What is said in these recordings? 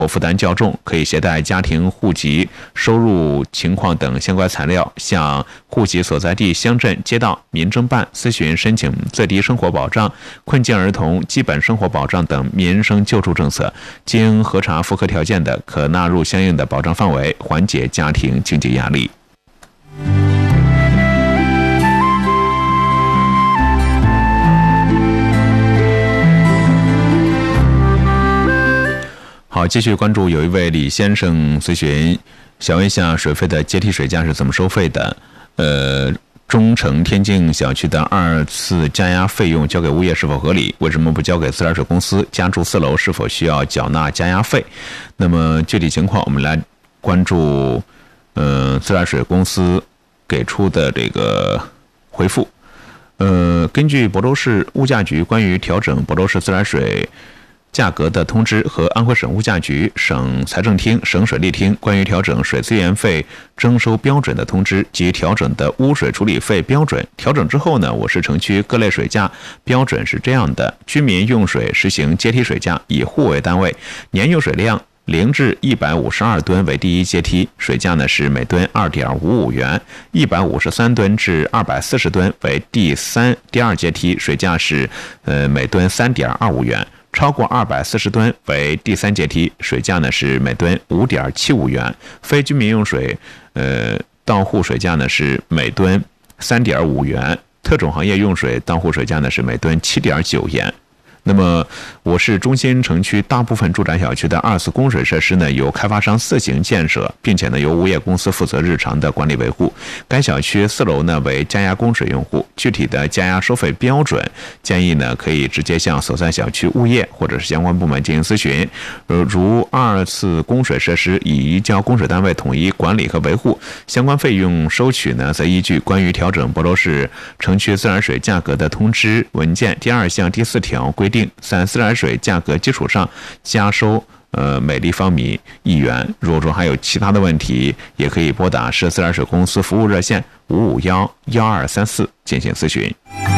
负担较重，可以携带家庭户籍、收入情况等相关材料，向户籍所在地乡镇街道民政办咨询申请最低生活保障、困境儿童基本生活保障等民生救助政策，经核查符合条件的，可纳入相应的保障范围，缓解家庭经济压力。好，继续关注有一位李先生咨询，想问一下水费的阶梯水价是怎么收费的？中城天境小区的2次加压费用交给物业是否合理？为什么不交给自来水公司？家住4楼是否需要缴纳加压费？那么具体情况我们来关注自来水公司给出的这个回复。根据亳州市物价局关于调整亳州市自来水价格的通知和安徽省物价局、省财政厅、省水利厅关于调整水资源费征收标准的通知及调整的污水处理费标准。调整之后呢，我市城区各类水价标准是这样的：居民用水实行阶梯水价，以户为单位，年用水量0至152吨为第一阶梯，水价呢是每吨2.55元；153吨至240吨为第二阶梯，水价是每吨3.25元。超过240吨为第3阶梯，水价呢是每吨5.75元。非居民用水到户水价呢是每吨3.5元。特种行业用水到户水价呢是每吨7.9元。那么我市中心城区大部分住宅小区的2次供水设施呢，由开发商自行建设，并且呢由物业公司负责日常的管理维护。该小区4楼呢为加压供水用户，具体的加压收费标准，建议呢可以直接向所在小区物业或者是相关部门进行咨询。如2次供水设施已移交供水单位统一管理和维护，相关费用收取呢，则依据关于调整亳州市城区自来水价格的通知文件第2项第4条规定，在自来水价格基础上加收每立方米1元。如果说还有其他的问题，也可以拨打市自来水公司服务热线551-1234进行咨询。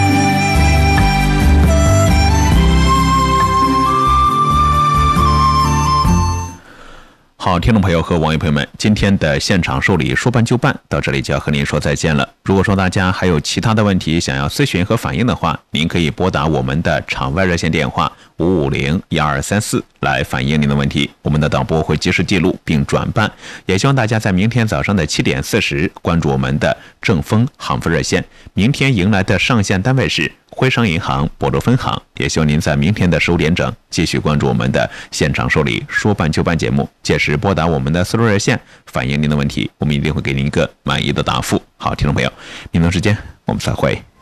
好，听众朋友和网友朋友们，今天的现场受理说办就办到这里就要和您说再见了。如果说大家还有其他的问题想要咨询和反映的话，您可以拨打我们的场外热线电话550-1234来反映您的问题，我们的导播会及时记录并转办。也希望大家在明天早上的7点40关注我们的正丰行富热线。明天迎来的上线单位是徽商银行亳州分行，也希望您在明天的15点整继续关注我们的现场受理说办就办节目，届时拨打我们的4路热线反映您的问题，我们一定会给您一个满意的答复。好，听众朋友，明天时间我们再会。